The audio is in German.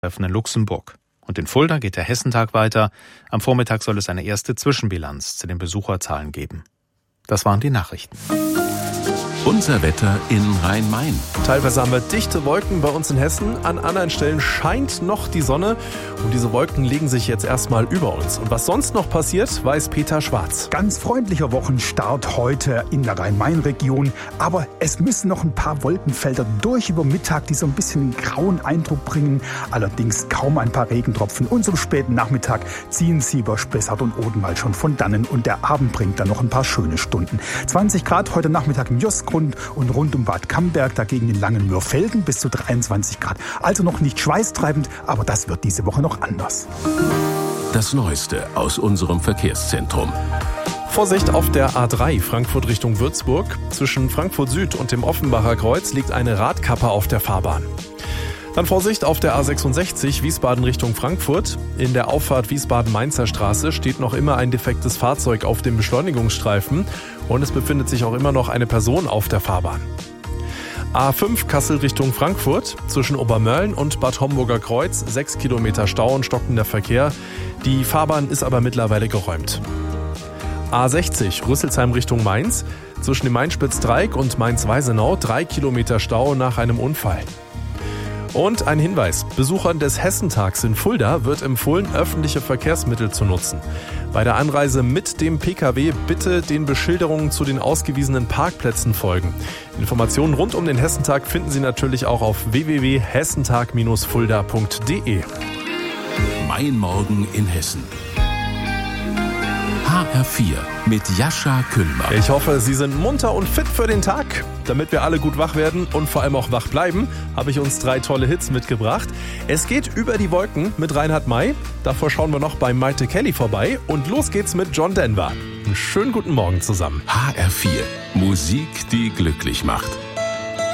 Treffen in Luxemburg. Und in Fulda geht der Hessentag weiter. Am Vormittag soll es eine erste Zwischenbilanz zu den Besucherzahlen geben. Das waren die Nachrichten. Unser Wetter in Rhein-Main. Teilweise haben wir dichte Wolken bei uns in Hessen. An anderen Stellen scheint noch die Sonne. Und diese Wolken legen sich jetzt erstmal über uns. Und was sonst noch passiert, weiß Peter Schwarz. Ganz freundlicher Wochenstart heute in der Rhein-Main-Region. Aber es müssen noch ein paar Wolkenfelder durch über Mittag, die so ein bisschen einen grauen Eindruck bringen. Allerdings kaum ein paar Regentropfen. Und zum späten Nachmittag ziehen sie über Spessart und Odenwald schon von dannen. Und der Abend bringt dann noch ein paar schöne Stunden. 20 Grad heute Nachmittag im Josgrund und rund um Bad Camberg, dagegen in Langenmürfelden bis zu 23 Grad. Also noch nicht schweißtreibend, aber das wird diese Woche noch anders. Das Neueste aus unserem Verkehrszentrum. Vorsicht auf der A3 Frankfurt Richtung Würzburg. Zwischen Frankfurt Süd und dem Offenbacher Kreuz liegt eine Radkappe auf der Fahrbahn. Dann Vorsicht auf der A66 Wiesbaden Richtung Frankfurt. In der Auffahrt Wiesbaden-Mainzer Straße steht noch immer ein defektes Fahrzeug auf dem Beschleunigungsstreifen und es befindet sich auch immer noch eine Person auf der Fahrbahn. A5 Kassel Richtung Frankfurt. Zwischen Obermölln und Bad Homburger Kreuz 6 Kilometer Stau und stockender Verkehr. Die Fahrbahn ist aber mittlerweile geräumt. A60 Rüsselsheim Richtung Mainz. Zwischen dem Mainspitz-Dreieck und Mainz-Weisenau 3 Kilometer Stau nach einem Unfall. Und ein Hinweis: Besuchern des Hessentags in Fulda wird empfohlen, öffentliche Verkehrsmittel zu nutzen. Bei der Anreise mit dem Pkw bitte den Beschilderungen zu den ausgewiesenen Parkplätzen folgen. Informationen rund um den Hessentag finden Sie natürlich auch auf www.hessentag-fulda.de. Mein Morgen in Hessen. HR4 mit Jascha Kühlmann. Ich hoffe, Sie sind munter und fit für den Tag. Damit wir alle gut wach werden und vor allem auch wach bleiben, habe ich uns 3 tolle Hits mitgebracht. Es geht über die Wolken mit Reinhard May. Davor schauen wir noch bei Maite Kelly vorbei. Und los geht's mit John Denver. Einen schönen guten Morgen zusammen. HR4. Musik, die glücklich macht.